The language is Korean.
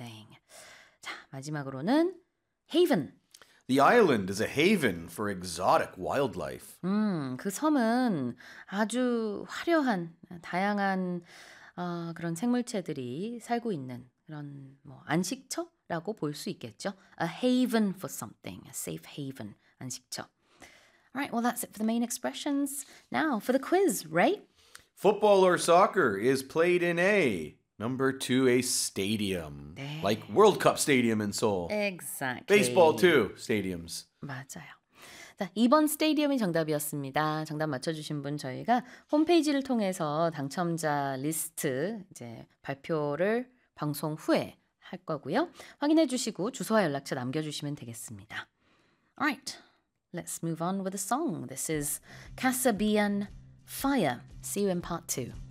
something. 자, 마지막으로는 haven. The island is a haven for exotic wildlife. 그 섬은 아주 화려한, 다양한 그런 생물체들이 살고 있는 그런 뭐 안식처라고 볼 수 있겠죠. A haven for something, a safe haven, 안식처. Alright, well that's it for the main expressions. Now for the quiz, right? Football or soccer is played in a number 2, a stadium. 네. Like World Cup Stadium in Seoul. Exactly. Baseball too, stadiums. 맞아요. 자, 2번 스테디움이 정답이었습니다. 정답 맞춰주신 분 저희가 홈페이지를 통해서 당첨자 리스트 이제 발표를 방송 후에 할 거고요. 확인해 주시고 주소와 연락처 남겨주시면 되겠습니다. Alright, let's move on with a song. This is Kasabian Fire. See you in part 2.